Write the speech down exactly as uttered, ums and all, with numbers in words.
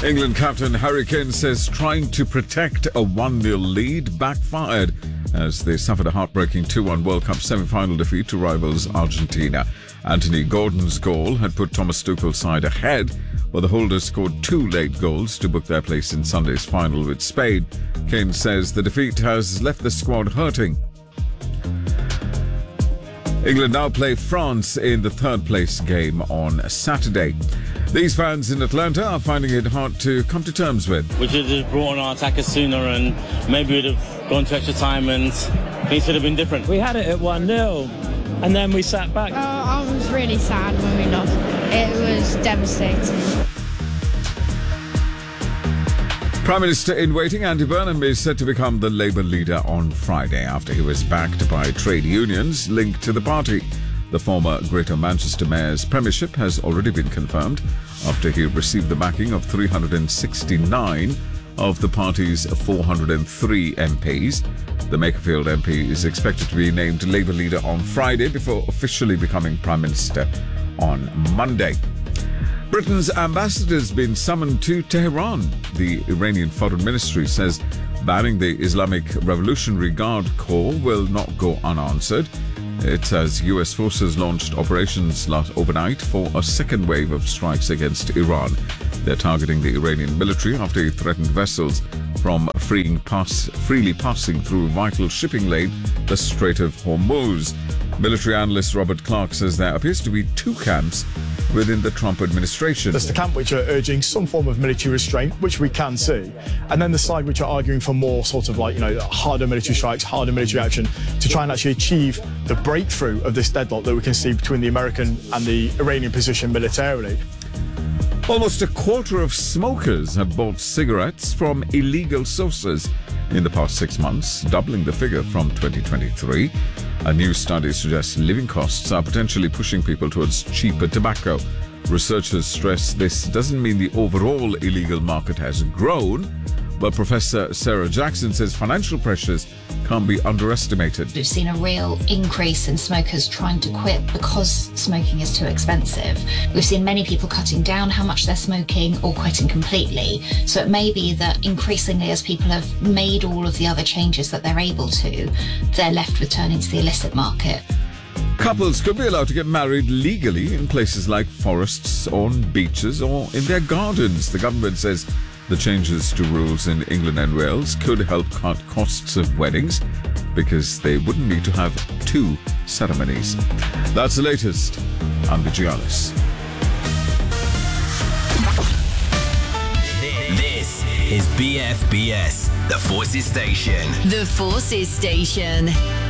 England captain Harry Kane says trying to protect a one nil lead backfired as they suffered a heartbreaking two one World Cup semi-final defeat to rivals Argentina. Anthony Gordon's goal had put Thomas Tuchel's side ahead, but the holders scored two late goals to book their place in Sunday's final with Spain. Kane says the defeat has left the squad hurting. England now play France in the third place game on Saturday. These fans in Atlanta are finding it hard to come to terms with. We should have just brought on our attackers sooner and maybe we'd have gone to extra time and things would have been different. We had it at one nil and then we sat back. Uh, I was really sad when we lost. It was devastating. Prime Minister in waiting Andy Burnham is set to become the Labour leader on Friday after he was backed by trade unions linked to the party. The former Greater Manchester Mayor's premiership has already been confirmed after he received the backing of three hundred sixty-nine of the party's four hundred three M Ps. The Makerfield M P is expected to be named Labour leader on Friday before officially becoming Prime Minister on Monday. Britain's ambassador has been summoned to Tehran. The Iranian Foreign Ministry says banning the Islamic Revolutionary Guard Corps will not go unanswered. It says U S forces launched operations last overnight for a second wave of strikes against Iran. They're targeting the Iranian military after it threatened vessels from freeing pass, freely passing through vital shipping lane, the Strait of Hormuz. Military analyst Robert Clark says there appears to be two camps within the Trump administration. There's the camp which are urging some form of military restraint, which we can see, and then the side which are arguing for more sort of like, you know, harder military strikes, harder military action to try and actually achieve the breakthrough of this deadlock that we can see between the American and the Iranian position militarily. Almost a quarter of smokers have bought cigarettes from illegal sources in the past six months, doubling the figure from twenty twenty-three. A new study suggests living costs are potentially pushing people towards cheaper tobacco. Researchers stress this doesn't mean the overall illegal market has grown, but Professor Sarah Jackson says financial pressures can't be underestimated. We've seen a real increase in smokers trying to quit because smoking is too expensive. We've seen many people cutting down how much they're smoking or quitting completely. So it may be that increasingly as people have made all of the other changes that they're able to, they're left with turning to the illicit market. Couples could be allowed to get married legally in places like forests, on beaches or in their gardens. The government says the changes to rules in England and Wales could help cut costs of weddings because they wouldn't need to have two ceremonies. That's the latest. I'm Vigialis. This is B F B S, the Forces Station. The Forces Station.